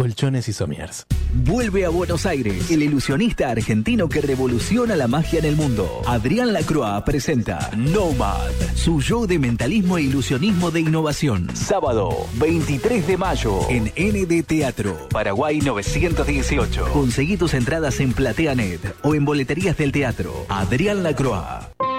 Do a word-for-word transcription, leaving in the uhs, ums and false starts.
colchones y somiers. Vuelve a Buenos Aires, el ilusionista argentino que revoluciona la magia en el mundo. Adrián Lacroix presenta Nomad, su show de mentalismo e ilusionismo de innovación. Sábado, veintitrés de mayo, en N D Teatro, Paraguay novecientos dieciocho. Conseguí tus entradas en PlateaNet o en boleterías del teatro. Adrián Lacroix.